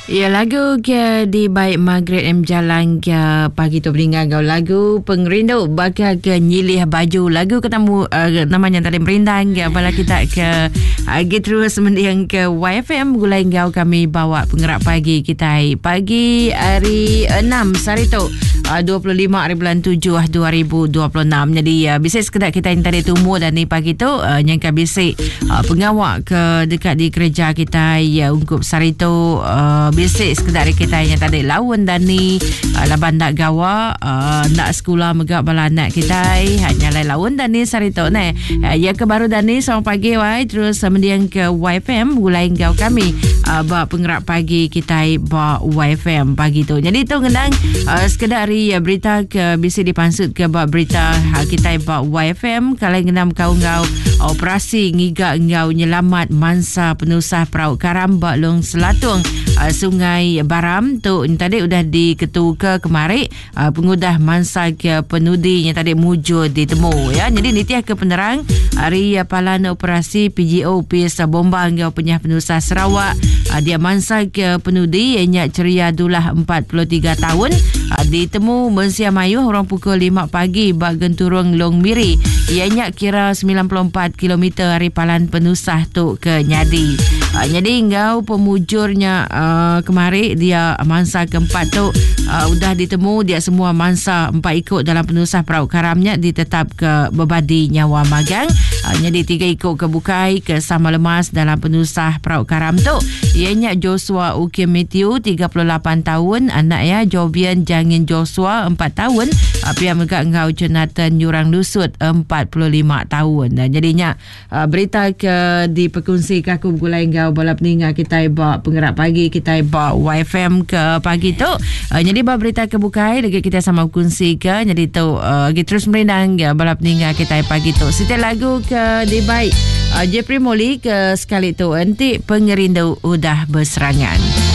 Ya, lagu ke di baik Margaret M Jalan ke pagi tu beringat kau lagu pengerindu bakal ke nyilih baju lagu ketemu namanya tadi merindang ke bala kita ke terus mendiang ke YFM gulai kau kami bawa penggerak pagi kita pagi hari 6 hari tu 25 hari bulan 7 2026. Jadi bisik sekedar kita yang tadi tumbuh dan ni pagi tu yang ke bisik pengawak ke dekat di kerja kita ya ungkup sari tu bisik sekedar kita yang tadi lawan dan ni laban nak gawa nak sekolah megak bala anak kita hanya lawan dan ni sari tu ne ya ke baru dan ni selamat pagi wai terus mendiang ke YFM gulai kau kami ba penggerak pagi kita ba YFM pagi tu. Jadi tu ngendang sekedar berita ke bisa dipansut ke bab berita kita bab YFM kalau ngendam kau operasi ngigak ngau nyelamat mansa penusah perahu karam bak long selatung Sungai Baram tu tadi udah diketuka kemarin pengudah mansa ke penudi yang tadi mujur ditemu ya. Jadi nitiah ke penerang hari palan operasi PGO Pis Bombang ngau penyah penusah Sarawak dia mansa ke penudi ianya ceria dulah 43 tahun ditemu Mensia Mayu orang pukul 5 pagi bak genturung Long Miri ianya kira 94 km hari palan penusah tu ke Nyadi. Jadi ngau pemujurnya kemarin dia mansa keempat tu udah ditemu dia semua mansa 4 ikut dalam penusah perahu karamnya ditetap ke bebadi nyawa magang. Jadi 3 ikut ke bukai ke sama lemas dalam penusah perahu karam tu ianya Joshua Ukim Matthew 38 tahun anak ya Jovian Jangin Joshua 4 tahun pihak megak ngau Jonathan Yurang Lusut 45 tahun dan jadinya berita ke di perkongsi kaku gulai ngau bala peningat kita bawa penggerak pagi kita bawa YFM ke pagi tu jadi bawa berita ke bukai lagi kita sama kongsi ke jadi tu terus merindang bala peningat kita pagi tu setel lagu ke di baik Jeffrey Molly ke sekali tu nanti pengerindu udah berserangan.